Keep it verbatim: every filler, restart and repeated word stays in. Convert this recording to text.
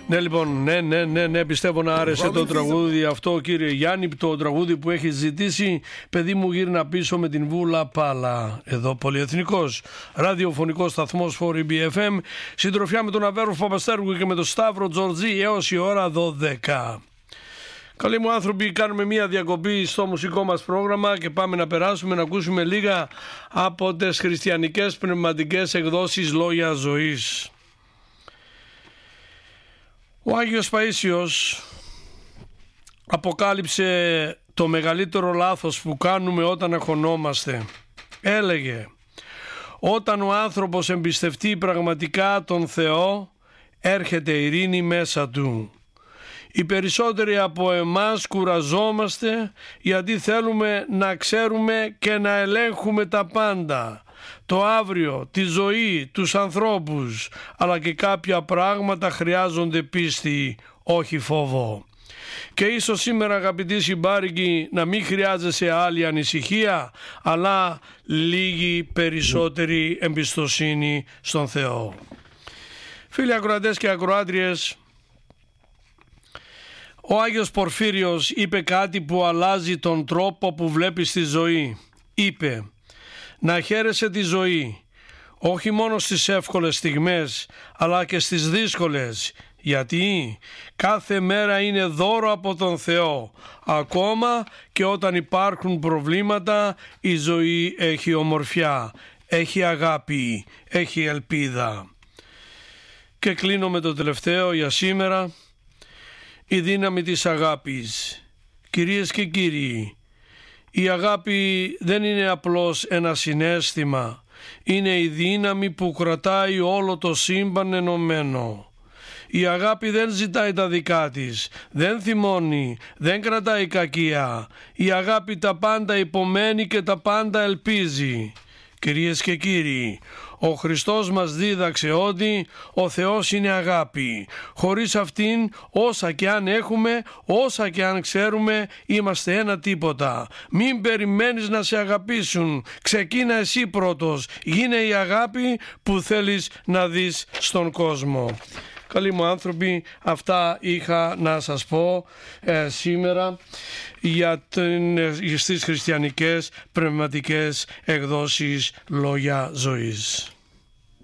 Ναι, λοιπόν, ναι, ναι, ναι, ναι, πιστεύω να άρεσε το τραγούδι αυτό, κύριε Γιάννη, το τραγούδι που έχει ζητήσει. Παιδί μου, γύρνα πίσω με την Βούλα Πάλα. Εδώ πολυεθνικός ραδιοφωνικός σταθμός φορ ι μπι εφ εμ. Συντροφιά με τον Αβέροφ Παπαστέργου και με τον Σταύρο Τζορτζή έως η ώρα δώδεκα. Καλοί μου άνθρωποι, κάνουμε μια διακοπή στο μουσικό μας πρόγραμμα και πάμε να περάσουμε να ακούσουμε λίγα από τις χριστιανικές πνευματικές εκδόσεις Λόγια Ζωής. Ο Άγιος Παΐσιος αποκάλυψε το μεγαλύτερο λάθος που κάνουμε όταν αγχωνόμαστε. Έλεγε: όταν ο άνθρωπος εμπιστευτεί πραγματικά τον Θεό, έρχεται ειρήνη μέσα του. Οι περισσότεροι από εμάς κουραζόμαστε γιατί θέλουμε να ξέρουμε και να ελέγχουμε τα πάντα. Το αύριο, τη ζωή, τους ανθρώπους, αλλά και κάποια πράγματα χρειάζονται πίστη, όχι φόβο. Και ίσως σήμερα, αγαπητοί συμπάρικοι, να μην χρειάζεσαι άλλη ανησυχία, αλλά λίγη περισσότερη εμπιστοσύνη στον Θεό. Φίλοι ακροατές και ακροάτριες, ο Άγιος Πορφύριος είπε κάτι που αλλάζει τον τρόπο που βλέπεις τη ζωή. Είπε: να χαίρεσαι τη ζωή, όχι μόνο στις εύκολες στιγμές, αλλά και στις δύσκολες, γιατί κάθε μέρα είναι δώρο από τον Θεό. Ακόμα και όταν υπάρχουν προβλήματα, η ζωή έχει ομορφιά, έχει αγάπη, έχει ελπίδα. Και κλείνω με το τελευταίο για σήμερα: η δύναμη της αγάπης. Κυρίες και κύριοι, η αγάπη δεν είναι απλώς ένα συναίσθημα, είναι η δύναμη που κρατάει όλο το σύμπαν ενωμένο. Η αγάπη δεν ζητάει τα δικά της, δεν θυμώνει, δεν κρατάει κακία. Η αγάπη τα πάντα υπομένει και τα πάντα ελπίζει. Κυρίες και κύριοι, ο Χριστός μας δίδαξε ότι ο Θεός είναι αγάπη. Χωρίς αυτήν, όσα και αν έχουμε, όσα και αν ξέρουμε, είμαστε ένα τίποτα. Μην περιμένεις να σε αγαπήσουν. Ξεκίνα εσύ πρώτος. Γίνε η αγάπη που θέλεις να δεις στον κόσμο. Καλοί μου άνθρωποι, αυτά είχα να σας πω ε, σήμερα για τις χριστιανικές πνευματικές εκδόσεις Λόγια Ζωής.